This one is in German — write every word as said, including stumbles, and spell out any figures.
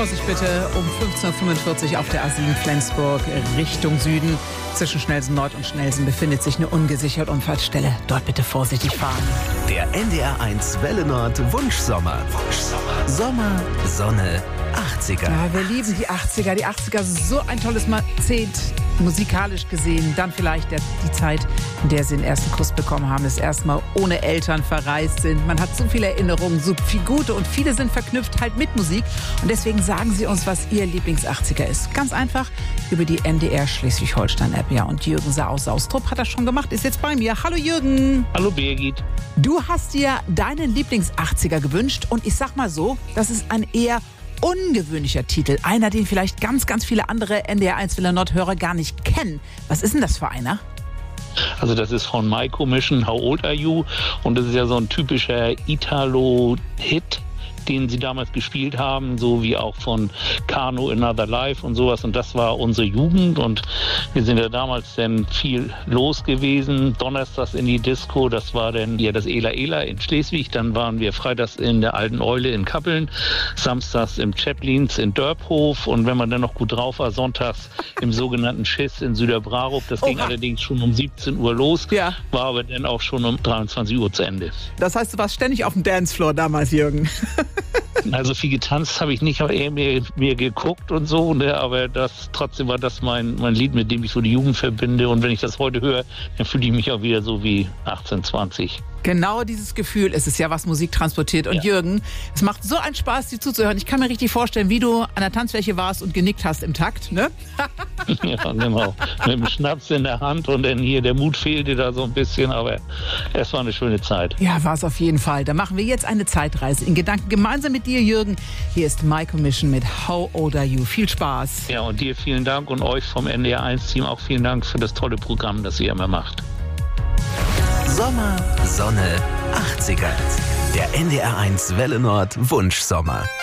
Vorsicht bitte um fünfzehn Uhr fünfundvierzig auf der A sieben Flensburg Richtung Süden. Zwischen Schnelsen Nord und Schnelsen befindet sich eine ungesicherte Unfallstelle. Dort bitte vorsichtig fahren. Der N D R eins Welle Nord Wunschsommer. Wunschsommer. Sommer, Sonne, achtziger. Ja, wir lieben die achtziger. Die achtziger sind so ein tolles Jahrzehnt, musikalisch gesehen. Dann vielleicht der, die Zeit, in der sie den ersten Kuss bekommen haben, das erste Mal ohne Eltern verreist sind. Man hat so viele Erinnerungen, so viel gute und viele sind verknüpft halt mit Musik. Und deswegen sagen Sie uns, was Ihr Lieblings-achtziger ist. Ganz einfach über die N D R Schleswig-Holstein-App. Ja, und Jürgen Saus Saustrup hat das schon gemacht, ist jetzt bei mir. Hallo Jürgen. Hallo Birgit. Du hast dir deinen Lieblings-achtziger gewünscht und ich sag mal so, das ist ein eher ungewöhnlicher Titel. Einer, den vielleicht ganz, ganz viele andere N D R eins Welle Nord-Hörer gar nicht kennen. Was ist denn das für einer? Also das ist von My Commission, How Old Are You? Und das ist ja so ein typischer Italo-Hit, den sie damals gespielt haben, so wie auch von Kano, Another Life und sowas. Und das war unsere Jugend und wir sind ja damals dann viel los gewesen. Donnerstags in die Disco, das war dann ja das Ela Ela in Schleswig. Dann waren wir freitags in der Alten Eule in Kappeln, samstags im Chaplins in Dörphof und wenn man dann noch gut drauf war, sonntags im sogenannten Schiss in Süderbrarup. Das ging Oha. allerdings schon um siebzehn Uhr los, ja. War aber dann auch schon um dreiundzwanzig Uhr zu Ende. Das heißt, du warst ständig auf dem Dancefloor damals, Jürgen. Also viel getanzt habe ich nicht, aber eher mir, mir geguckt und so, ne? Aber das, trotzdem war das mein, mein Lied, mit dem ich so die Jugend verbinde. Und wenn ich das heute höre, dann fühle ich mich auch wieder so wie achtzehn, zwanzig. Genau dieses Gefühl ist es ja, was Musik transportiert. Und ja. Jürgen, es macht so einen Spaß, dir zuzuhören. Ich kann mir richtig vorstellen, wie du an der Tanzfläche warst und genickt hast im Takt, ne? Ja, genau. Mit dem Schnaps in der Hand und dann hier, der Mut fehlte da so ein bisschen, aber es war eine schöne Zeit. Ja, war es auf jeden Fall. Da machen wir jetzt eine Zeitreise in Gedanken gemeinsam mit dir, Jürgen. Hier ist My Commission mit How Old Are You? Viel Spaß. Ja, und dir vielen Dank und euch vom N D R eins Team auch vielen Dank für das tolle Programm, das ihr immer macht. Sommer, Sonne, achtziger. Der N D R eins Welle Nord Wunschsommer.